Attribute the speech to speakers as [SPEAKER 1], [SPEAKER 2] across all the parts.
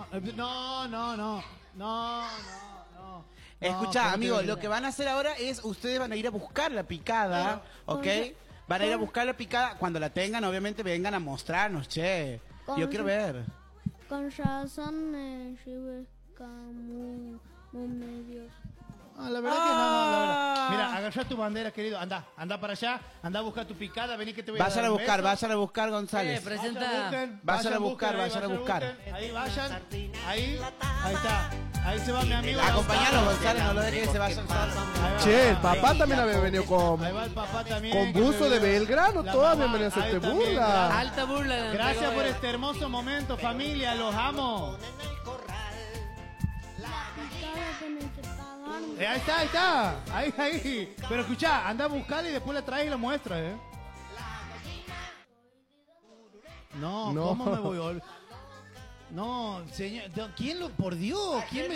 [SPEAKER 1] Escuchá, amigos, lo que van a hacer ahora es, ustedes van a ir a buscar la picada, ¿ok? Van a ir a buscar la picada, cuando la tengan, obviamente vengan a mostrarnos, che. Yo quiero ver.
[SPEAKER 2] Con razón, muy medios.
[SPEAKER 3] La verdad que no, la verdad. Mira, agarrá tu bandera, querido. Anda para allá, anda a buscar tu picada, vení que te voy a dar
[SPEAKER 1] Vayan a buscar, vayan a buscar, González. Vayan a buscar.
[SPEAKER 3] Ahí vayan, ahí está. Ahí se va mi amigo.
[SPEAKER 1] Acompañalo, González, no lo dejes que se vayan solos.
[SPEAKER 4] Che, el papá también había venido con...
[SPEAKER 3] Ahí va el papá también.
[SPEAKER 4] Con buzo de Belgrano, todas bienvenidas a este burla.
[SPEAKER 5] Alta burla.
[SPEAKER 3] Gracias por este hermoso momento, familia, los amo. Ahí está. Ahí. Pero escuchá, anda a buscarla y después la traes y la muestras, No, ¿cómo me voy a olvidar? No, señor, ¿quién lo, por Dios? ¿Quién me...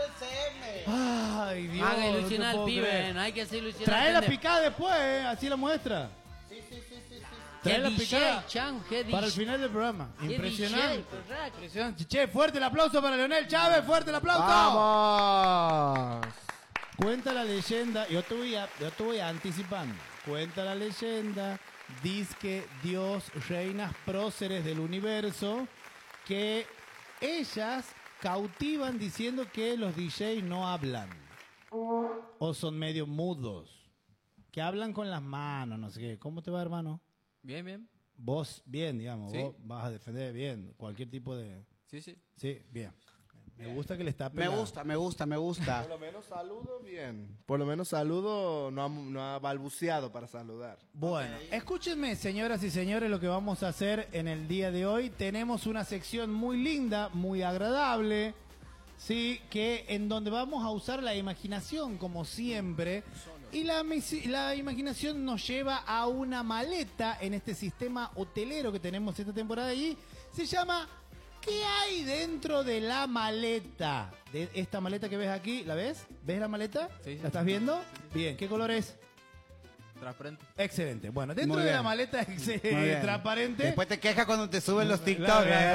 [SPEAKER 3] Ay, Dios.
[SPEAKER 5] Haga ilusionar al pibe, no hay que hacer ilusionar.
[SPEAKER 3] Trae la picada después, así la muestra.
[SPEAKER 1] Sí.
[SPEAKER 3] Trae la picada
[SPEAKER 5] para
[SPEAKER 3] el final del programa. Impresionante.
[SPEAKER 5] Impresionante.
[SPEAKER 3] Che, fuerte el aplauso para Leonel Chávez, fuerte el aplauso.
[SPEAKER 4] ¡Vamos!
[SPEAKER 3] Cuenta la leyenda, yo te voy anticipando. Cuenta la leyenda, dice Dios, reinas próceres del universo, que ellas cautivan diciendo que los DJs no hablan. O son medio mudos. Que hablan con las manos, no sé qué. ¿Cómo te va, hermano?
[SPEAKER 5] Bien.
[SPEAKER 3] Vos, bien, digamos.
[SPEAKER 5] Sí.
[SPEAKER 3] Vos vas a defender bien cualquier tipo de...
[SPEAKER 5] Sí.
[SPEAKER 3] Sí, bien. Me gusta que le está
[SPEAKER 1] Me gusta.
[SPEAKER 4] Por lo menos saludo bien. Por lo menos saludo, no ha balbuceado para saludar.
[SPEAKER 3] Bueno, escúchenme, señoras y señores, lo que vamos a hacer en el día de hoy. Tenemos una sección muy linda, muy agradable, sí, que en donde vamos a usar la imaginación como siempre. Y la imaginación nos lleva a una maleta en este sistema hotelero que tenemos esta temporada y se llama ¿qué hay dentro de la maleta? De esta maleta que ves aquí, ¿la ves? ¿Ves la maleta?
[SPEAKER 5] Sí.
[SPEAKER 3] ¿La estás viendo? Bien, ¿qué color es?
[SPEAKER 5] Transparente.
[SPEAKER 3] Excelente. Bueno, dentro
[SPEAKER 1] Muy
[SPEAKER 3] de
[SPEAKER 1] bien.
[SPEAKER 3] la maleta transparente.
[SPEAKER 1] Después te quejas cuando te suben los TikTok,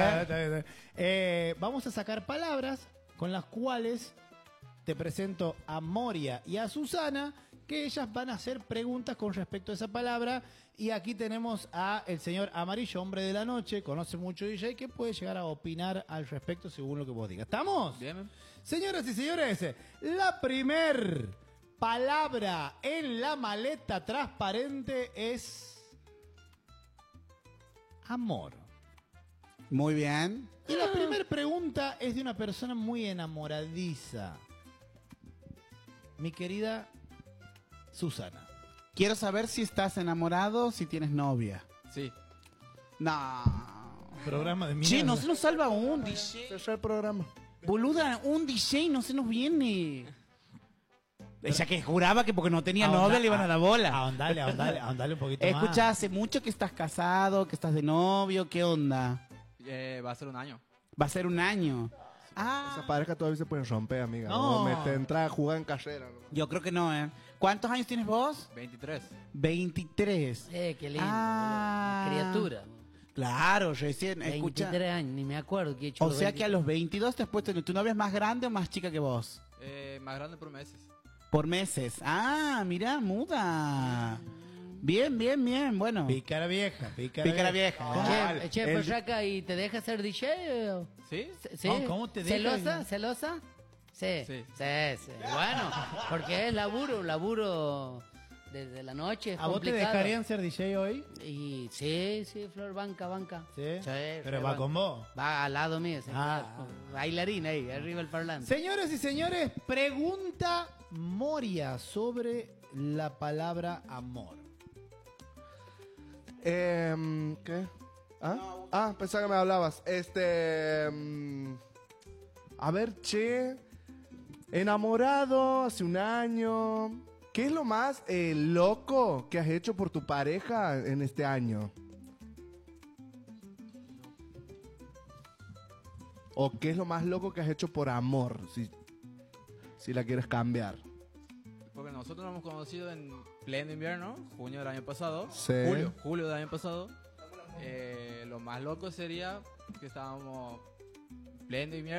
[SPEAKER 3] Vamos a sacar palabras con las cuales te presento a Moria y a Susana, que ellas van a hacer preguntas con respecto a esa palabra. Y aquí tenemos a el señor Amarillo, hombre de la noche, conoce mucho DJ, que puede llegar a opinar al respecto según lo que vos digas. ¿Estamos?
[SPEAKER 5] Bien.
[SPEAKER 3] Señoras y señores, la primer palabra en la maleta transparente es amor.
[SPEAKER 1] Muy bien.
[SPEAKER 3] Y la primera pregunta es de una persona muy enamoradiza. Mi querida Susana.
[SPEAKER 1] Quiero saber si estás enamorado, si tienes novia.
[SPEAKER 5] Sí.
[SPEAKER 1] No.
[SPEAKER 3] Programa de mierda.
[SPEAKER 1] Che, no se nos salva un DJ.
[SPEAKER 4] Cerrar el programa.
[SPEAKER 1] Boluda, un DJ no se nos viene. Ella que juraba que porque no tenía novia le iban a dar bola.
[SPEAKER 3] Ahondale un poquito más.
[SPEAKER 1] Escucha, hace mucho que estás casado, que estás de novio, ¿qué onda?
[SPEAKER 5] Va a ser un año.
[SPEAKER 1] Va a ser un año.
[SPEAKER 4] Esas parejas todavía se pueden romper, amiga.
[SPEAKER 3] No.
[SPEAKER 4] Te entra a jugar en carrera. ¿No?
[SPEAKER 1] Yo creo que no, ¿eh? ¿Cuántos años tienes vos?
[SPEAKER 5] 23.
[SPEAKER 1] 23.
[SPEAKER 5] Qué lindo.
[SPEAKER 1] Ah.
[SPEAKER 5] Criatura.
[SPEAKER 1] Claro, recién, escucha.
[SPEAKER 5] 23 años, ni me acuerdo qué he hecho.
[SPEAKER 1] O sea que a los 22 te has puesto, ¿tu novia es más grande o más chica que vos?
[SPEAKER 5] Más grande por meses.
[SPEAKER 1] Por meses. Ah, mira, muda. Bien, bueno.
[SPEAKER 3] Pícara vieja.
[SPEAKER 1] Pícara vieja.
[SPEAKER 5] Che, Perraca, ¿y te deja ser DJ?
[SPEAKER 1] ¿Sí?
[SPEAKER 5] ¿Sí?
[SPEAKER 3] ¿Cómo te deja?
[SPEAKER 5] ¿Celosa? Sí. Bueno, porque es laburo desde la noche. Es
[SPEAKER 3] ¿A vos te
[SPEAKER 5] complicado.
[SPEAKER 3] dejarían ser DJ hoy?
[SPEAKER 5] Y sí, Flor, banca.
[SPEAKER 3] ¿Sí?
[SPEAKER 5] Flor,
[SPEAKER 3] ¿Pero va con vos?
[SPEAKER 5] Va al lado mío. Bailarín ahí, arriba el parlante.
[SPEAKER 3] Señoras y señores, pregunta Moria sobre la palabra amor.
[SPEAKER 4] ¿Qué? Pensaba que me hablabas. A ver, che. Enamorado hace un año. ¿Qué es lo más loco que has hecho por tu pareja en este año? ¿O qué es lo más loco que has hecho por amor? Si la quieres cambiar.
[SPEAKER 5] Porque nosotros nos hemos conocido en pleno invierno, junio del año pasado.
[SPEAKER 4] Sí.
[SPEAKER 5] Julio del año pasado. Lo más loco sería que estábamos pleno invierno.